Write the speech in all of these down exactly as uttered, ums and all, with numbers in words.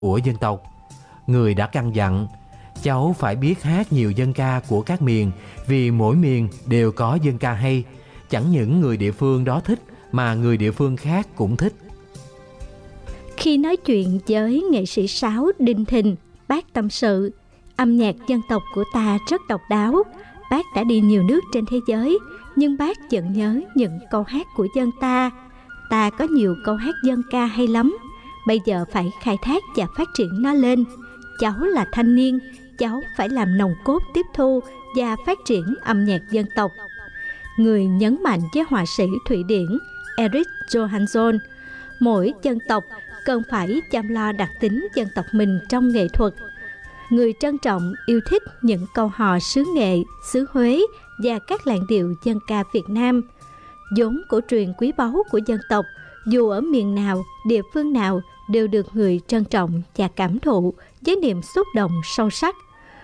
của dân tộc. Người đã căn dặn, cháu phải biết hát nhiều dân ca của các miền, vì mỗi miền đều có dân ca hay. Chẳng những người địa phương đó thích, mà người địa phương khác cũng thích. Khi nói chuyện với nghệ sĩ sáo Đinh Thình, bác tâm sự, âm nhạc dân tộc của ta rất độc đáo. Bác đã đi nhiều nước trên thế giới, nhưng bác vẫn nhớ những câu hát của dân ta. Ta có nhiều câu hát dân ca hay lắm, bây giờ phải khai thác và phát triển nó lên. Cháu là thanh niên, cháu phải làm nòng cốt tiếp thu và phát triển âm nhạc dân tộc. Người nhấn mạnh với họa sĩ Thụy Điển Erik Johansson, mỗi dân tộc cần phải chăm lo đặc tính dân tộc mình trong nghệ thuật. Người trân trọng yêu thích những câu hò xứ Nghệ, xứ Huế và các làn điệu dân ca Việt Nam. Vốn cổ truyền quý báu của dân tộc, dù ở miền nào, địa phương nào đều được người trân trọng và cảm thụ với niềm xúc động sâu sắc.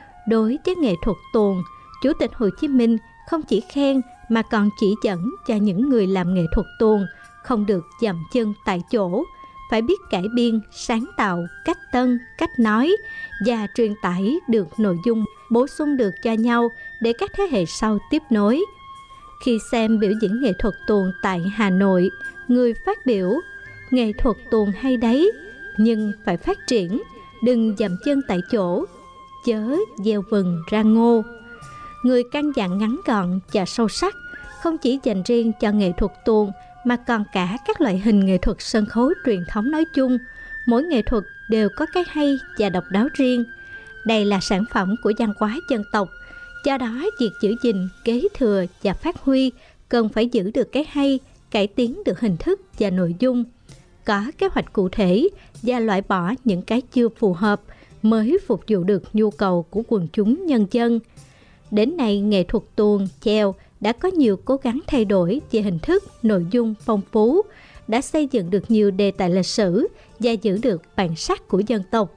Đối với nghệ thuật tuồng, Chủ tịch Hồ Chí Minh không chỉ khen mà còn chỉ dẫn cho những người làm nghệ thuật tuồng không được dậm chân tại chỗ, phải biết cải biên, sáng tạo, cách tân, cách nói và truyền tải được nội dung, bổ sung được cho nhau để các thế hệ sau tiếp nối. Khi xem biểu diễn nghệ thuật tuồng tại Hà Nội, người phát biểu, nghệ thuật tuồng hay đấy, nhưng phải phát triển, đừng dậm chân tại chỗ, chớ gieo vừng ra ngô. Người căn dặn ngắn gọn và sâu sắc, không chỉ dành riêng cho nghệ thuật tuồng mà còn cả các loại hình nghệ thuật sân khấu truyền thống nói chung. Mỗi nghệ thuật đều có cái hay và độc đáo riêng. Đây là sản phẩm của văn hóa dân tộc. Do đó, việc giữ gìn, kế thừa và phát huy cần phải giữ được cái hay, cải tiến được hình thức và nội dung, có kế hoạch cụ thể và loại bỏ những cái chưa phù hợp mới phục vụ được nhu cầu của quần chúng nhân dân. Đến nay, nghệ thuật tuồng, chèo đã có nhiều cố gắng thay đổi về hình thức, nội dung phong phú, đã xây dựng được nhiều đề tài lịch sử và giữ được bản sắc của dân tộc.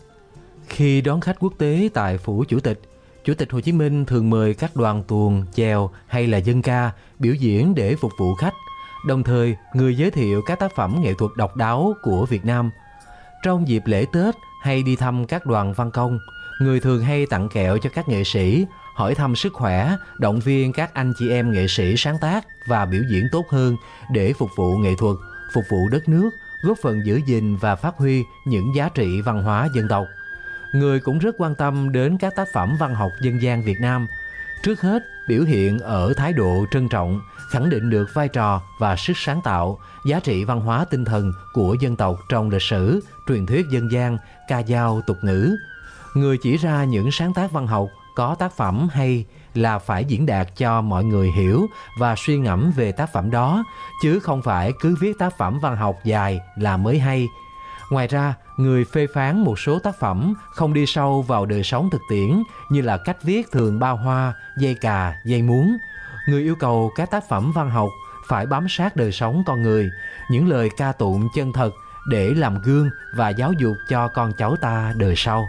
Khi đón khách quốc tế tại Phủ Chủ tịch, Chủ tịch Hồ Chí Minh thường mời các đoàn tuồng, chèo hay là dân ca biểu diễn để phục vụ khách, đồng thời người giới thiệu các tác phẩm nghệ thuật độc đáo của Việt Nam. Trong dịp lễ Tết hay đi thăm các đoàn văn công, người thường hay tặng kẹo cho các nghệ sĩ, hỏi thăm sức khỏe, động viên các anh chị em nghệ sĩ sáng tác và biểu diễn tốt hơn để phục vụ nghệ thuật, phục vụ đất nước, góp phần giữ gìn và phát huy những giá trị văn hóa dân tộc. Người cũng rất quan tâm đến các tác phẩm văn học dân gian Việt Nam. Trước hết, biểu hiện ở thái độ trân trọng, khẳng định được vai trò và sức sáng tạo, giá trị văn hóa tinh thần của dân tộc trong lịch sử, truyền thuyết dân gian, ca dao, tục ngữ. Người chỉ ra những sáng tác văn học có tác phẩm hay là phải diễn đạt cho mọi người hiểu và suy ngẫm về tác phẩm đó, chứ không phải cứ viết tác phẩm văn học dài là mới hay. Ngoài ra, người phê phán một số tác phẩm không đi sâu vào đời sống thực tiễn như là cách viết thường bao hoa, dây cà, dây muốn. Người yêu cầu các tác phẩm văn học phải bám sát đời sống con người, những lời ca tụng chân thật để làm gương và giáo dục cho con cháu ta đời sau.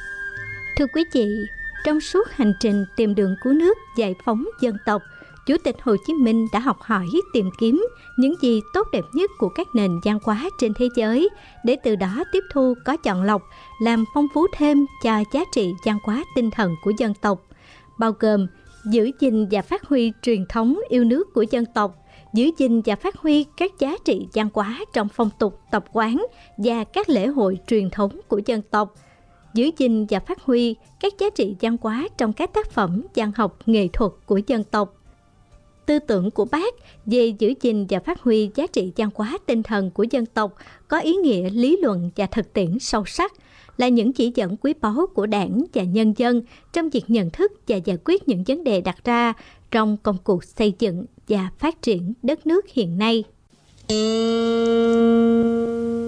Thưa quý vị, trong suốt hành trình tìm đường cứu nước, giải phóng dân tộc, Chủ tịch Hồ Chí Minh đã học hỏi, tìm kiếm những gì tốt đẹp nhất của các nền văn hóa trên thế giới, để từ đó tiếp thu có chọn lọc, làm phong phú thêm cho giá trị văn hóa tinh thần của dân tộc, bao gồm giữ gìn và phát huy truyền thống yêu nước của dân tộc, giữ gìn và phát huy các giá trị văn hóa trong phong tục, tập quán và các lễ hội truyền thống của dân tộc, giữ gìn và phát huy các giá trị văn hóa trong các tác phẩm văn học nghệ thuật của dân tộc. Tư tưởng của Bác về giữ gìn và phát huy giá trị văn hóa tinh thần của dân tộc có ý nghĩa lý luận và thực tiễn sâu sắc, là những chỉ dẫn quý báu của Đảng và nhân dân trong việc nhận thức và giải quyết những vấn đề đặt ra trong công cuộc xây dựng và phát triển đất nước hiện nay.